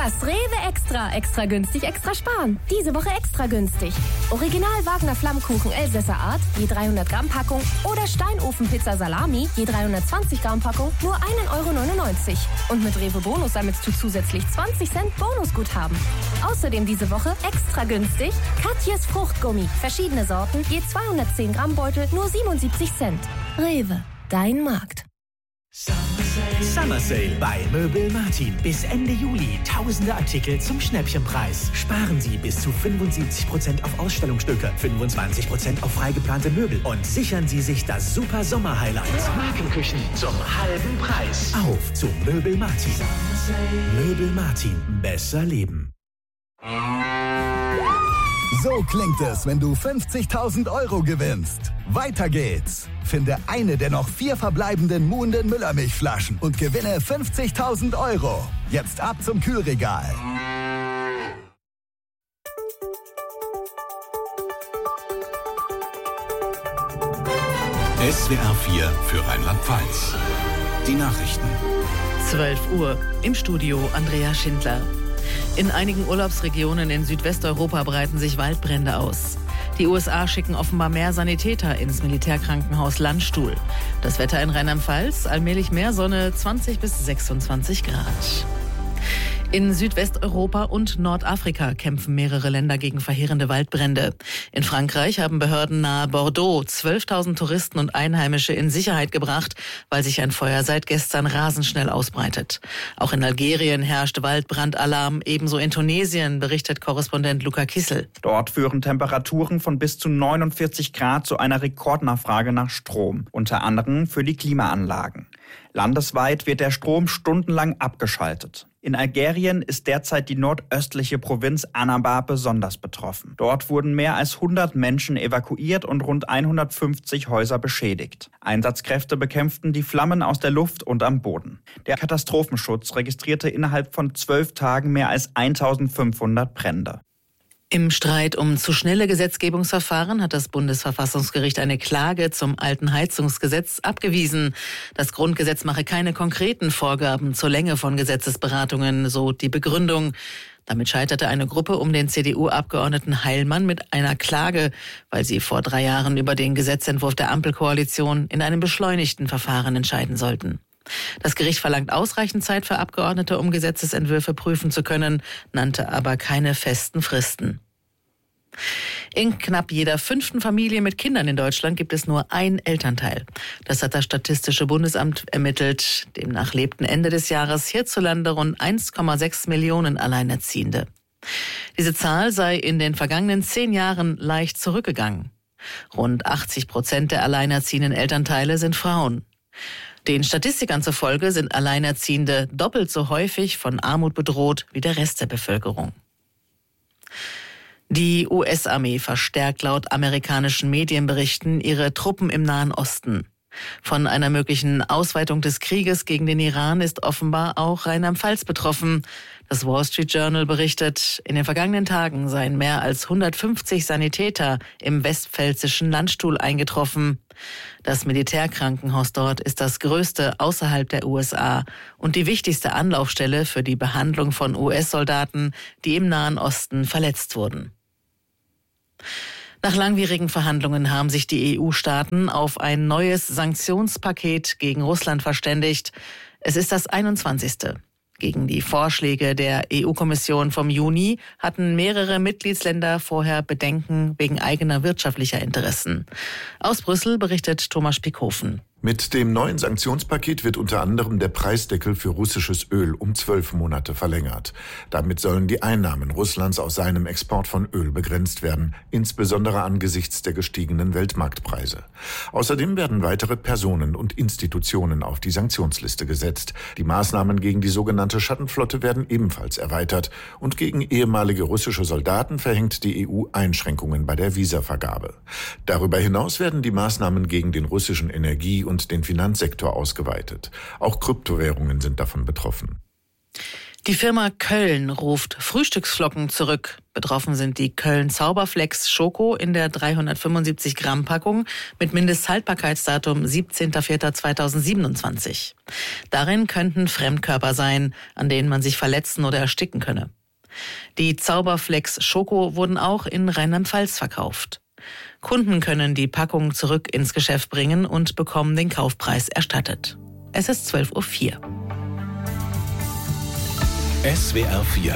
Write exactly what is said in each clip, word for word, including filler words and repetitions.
Das Rewe Extra. Extra günstig, extra sparen. Diese Woche extra günstig. Original Wagner Flammkuchen Elsässer Art, je dreihundert Gramm Packung. Oder Steinofenpizza Salami, je dreihundertzwanzig Gramm Packung, nur ein Euro neunundneunzig. Und mit Rewe Bonus sammelst du zusätzlich zwanzig Cent Bonusguthaben. Außerdem diese Woche extra günstig Katjes Fruchtgummi. Verschiedene Sorten, je zweihundertzehn Gramm Beutel, nur siebenundsiebzig Cent. Rewe, dein Markt. Summer Sale bei Möbel Martin. Bis Ende Juli tausende Artikel zum Schnäppchenpreis. Sparen Sie bis zu fünfundsiebzig Prozent auf Ausstellungsstücke, fünfundzwanzig Prozent auf freigeplante Möbel und sichern Sie sich das super Sommer-Highlight. Markenküchen zum halben Preis. Auf zu Möbel Martin. Möbel Martin. Besser leben. So klingt es, wenn du fünfzigtausend Euro gewinnst. Weiter geht's. Finde eine der noch vier verbleibenden Muhnden Müllermilchflaschen und gewinne fünfzigtausend Euro. Jetzt ab zum Kühlregal. S W R vier für Rheinland-Pfalz. Die Nachrichten. zwölf Uhr. Im Studio Andrea Schindler. In einigen Urlaubsregionen in Südwesteuropa breiten sich Waldbrände aus. Die U S A schicken offenbar mehr Sanitäter ins Militärkrankenhaus Landstuhl. Das Wetter in Rheinland-Pfalz, allmählich mehr Sonne, zwanzig bis sechsundzwanzig Grad. In Südwesteuropa und Nordafrika kämpfen mehrere Länder gegen verheerende Waldbrände. In Frankreich haben Behörden nahe Bordeaux zwölftausend Touristen und Einheimische in Sicherheit gebracht, weil sich ein Feuer seit gestern rasend schnell ausbreitet. Auch in Algerien herrscht Waldbrandalarm, ebenso in Tunesien, berichtet Korrespondent Luca Kissel. Dort führen Temperaturen von bis zu neunundvierzig Grad zu einer Rekordnachfrage nach Strom, unter anderem für die Klimaanlagen. Landesweit wird der Strom stundenlang abgeschaltet. In Algerien ist derzeit die nordöstliche Provinz Annaba besonders betroffen. Dort wurden mehr als hundert Menschen evakuiert und rund hundertfünfzig Häuser beschädigt. Einsatzkräfte bekämpften die Flammen aus der Luft und am Boden. Der Katastrophenschutz registrierte innerhalb von zwölf Tagen mehr als eintausendfünfhundert Brände. Im Streit um zu schnelle Gesetzgebungsverfahren hat das Bundesverfassungsgericht eine Klage zum alten Heizungsgesetz abgewiesen. Das Grundgesetz mache keine konkreten Vorgaben zur Länge von Gesetzesberatungen, so die Begründung. Damit scheiterte eine Gruppe um den C D U-Abgeordneten Heilmann mit einer Klage, weil sie vor drei Jahren über den Gesetzentwurf der Ampelkoalition in einem beschleunigten Verfahren entscheiden sollten. Das Gericht verlangt ausreichend Zeit für Abgeordnete, um Gesetzesentwürfe prüfen zu können, nannte aber keine festen Fristen. In knapp jeder fünften Familie mit Kindern in Deutschland gibt es nur ein Elternteil. Das hat das Statistische Bundesamt ermittelt. Demnach lebten Ende des Jahres hierzulande rund eins Komma sechs Millionen Alleinerziehende. Diese Zahl sei in den vergangenen zehn Jahren leicht zurückgegangen. Rund achtzig Prozent der alleinerziehenden Elternteile sind Frauen. Den Statistikern zufolge sind Alleinerziehende doppelt so häufig von Armut bedroht wie der Rest der Bevölkerung. Die U S-Armee verstärkt laut amerikanischen Medienberichten ihre Truppen im Nahen Osten. Von einer möglichen Ausweitung des Krieges gegen den Iran ist offenbar auch Rheinland-Pfalz betroffen. Das Wall Street Journal berichtet, in den vergangenen Tagen seien mehr als hundertfünfzig Sanitäter im westpfälzischen Landstuhl eingetroffen. Das Militärkrankenhaus dort ist das größte außerhalb der U S A und die wichtigste Anlaufstelle für die Behandlung von U S-Soldaten, die im Nahen Osten verletzt wurden. Nach langwierigen Verhandlungen haben sich die E U-Staaten auf ein neues Sanktionspaket gegen Russland verständigt. Es ist das einundzwanzigste. Gegen die Vorschläge der E U-Kommission vom Juni hatten mehrere Mitgliedsländer vorher Bedenken wegen eigener wirtschaftlicher Interessen. Aus Brüssel berichtet Thomas Spiekhofen. Mit dem neuen Sanktionspaket wird unter anderem der Preisdeckel für russisches Öl um zwölf Monate verlängert. Damit sollen die Einnahmen Russlands aus seinem Export von Öl begrenzt werden, insbesondere angesichts der gestiegenen Weltmarktpreise. Außerdem werden weitere Personen und Institutionen auf die Sanktionsliste gesetzt. Die Maßnahmen gegen die sogenannte Schattenflotte werden ebenfalls erweitert und gegen ehemalige russische Soldaten verhängt die E U Einschränkungen bei der Visavergabe. Darüber hinaus werden die Maßnahmen gegen den russischen Energie- und den Finanzsektor ausgeweitet. Auch Kryptowährungen sind davon betroffen. Die Firma Köln ruft Frühstücksflocken zurück. Betroffen sind die Köln Zauberflex Schoko in der dreihundertfünfundsiebzig Gramm Packung mit Mindesthaltbarkeitsdatum siebzehnter vierter zweitausendsiebenundzwanzig. Darin könnten Fremdkörper sein, an denen man sich verletzen oder ersticken könne. Die Zauberflex Schoko wurden auch in Rheinland-Pfalz verkauft. Kunden können die Packung zurück ins Geschäft bringen und bekommen den Kaufpreis erstattet. Es ist zwölf Uhr vier. S W R vier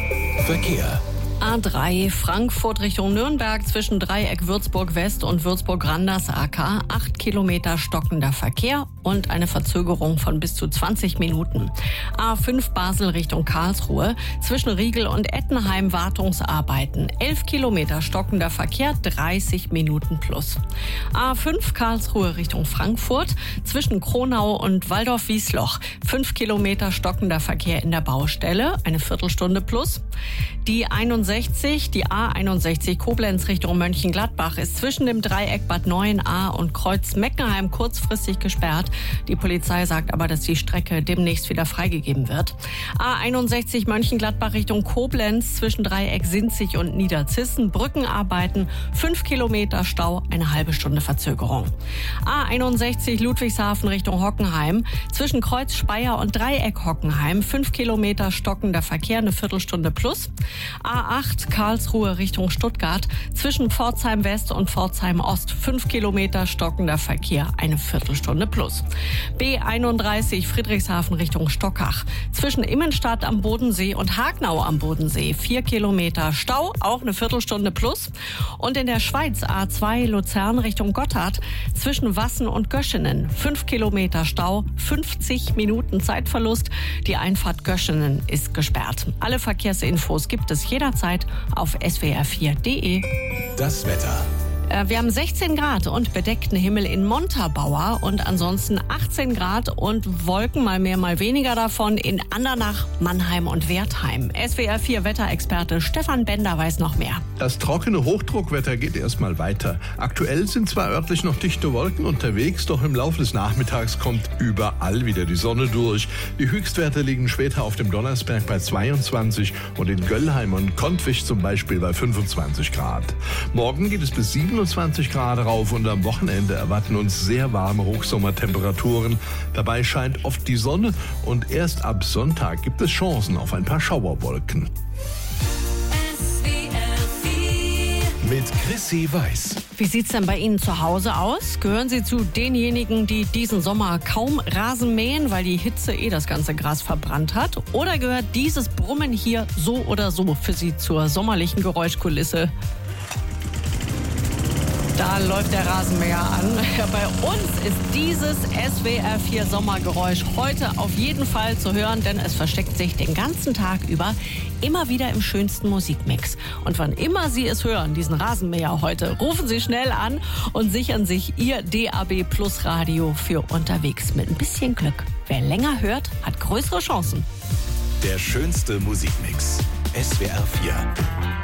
Verkehr. A drei Frankfurt Richtung Nürnberg zwischen Dreieck Würzburg West und Würzburg-Randers A K. acht Kilometer stockender Verkehr und eine Verzögerung von bis zu zwanzig Minuten. A fünf Basel Richtung Karlsruhe zwischen Riegel und Ettenheim Wartungsarbeiten. elf Kilometer stockender Verkehr, dreißig Minuten plus. A fünf Karlsruhe Richtung Frankfurt zwischen Kronau und Waldorf-Wiesloch. fünf Kilometer stockender Verkehr in der Baustelle, eine Viertelstunde plus. Die einundsechzig, die A einundsechzig Koblenz Richtung Mönchengladbach ist zwischen dem Dreieck Bad Neuenahr und Kreuz Meckenheim kurzfristig gesperrt. Die Polizei sagt aber, dass die Strecke demnächst wieder freigegeben wird. A einundsechzig Mönchengladbach Richtung Koblenz zwischen Dreieck Sinzig und Niederzissen. Brückenarbeiten, fünf Kilometer Stau, eine halbe Stunde Verzögerung. A einundsechzig Ludwigshafen Richtung Hockenheim zwischen Kreuz Speyer und Dreieck Hockenheim. fünf Kilometer stockender Verkehr, eine Viertelstunde plus. A acht Karlsruhe Richtung Stuttgart zwischen Pforzheim West und Pforzheim Ost. fünf Kilometer stockender Verkehr, eine Viertelstunde plus. B einunddreißig Friedrichshafen Richtung Stockach zwischen Immenstadt am Bodensee und Hagnau am Bodensee. vier Kilometer Stau, auch eine Viertelstunde plus. Und in der Schweiz A zwei Luzern Richtung Gotthard zwischen Wassen und Göschenen. fünf Kilometer Stau, fünfzig Minuten Zeitverlust. Die Einfahrt Göschenen ist gesperrt. Alle Verkehrsinfos gibt es jederzeit auf S W R vier Punkt de. Das Wetter. Wir haben sechzehn Grad und bedeckten Himmel in Montabaur und ansonsten achtzehn Grad und Wolken, mal mehr, mal weniger davon in Andernach, Mannheim und Wertheim. S W R vier Wetterexperte Stefan Bender weiß noch mehr. Das trockene Hochdruckwetter geht erstmal weiter. Aktuell sind zwar örtlich noch dichte Wolken unterwegs, doch im Laufe des Nachmittags kommt überall wieder die Sonne durch. Die Höchstwerte liegen später auf dem Donnersberg bei zweiundzwanzig und in Göllheim und Kontwich zum Beispiel bei fünfundzwanzig Grad. Morgen geht es bis siebenundzwanzig Grad rauf und am Wochenende erwarten uns sehr warme Hochsommertemperaturen. Dabei scheint oft die Sonne und erst ab Sonntag gibt es Chancen auf ein paar Schauerwolken. Mit Chrissy Weiß. Wie sieht's denn bei Ihnen zu Hause aus? Gehören Sie zu denjenigen, die diesen Sommer kaum Rasen mähen, weil die Hitze eh das ganze Gras verbrannt hat? Oder gehört dieses Brummen hier so oder so für Sie zur sommerlichen Geräuschkulisse? Da läuft der Rasenmäher an. Bei uns ist dieses S W R vier Sommergeräusch heute auf jeden Fall zu hören, denn es versteckt sich den ganzen Tag über immer wieder im schönsten Musikmix. Und wann immer Sie es hören, diesen Rasenmäher heute, rufen Sie schnell an und sichern sich Ihr D A B Plus Radio für unterwegs mit ein bisschen Glück. Wer länger hört, hat größere Chancen. Der schönste Musikmix. S W R vier.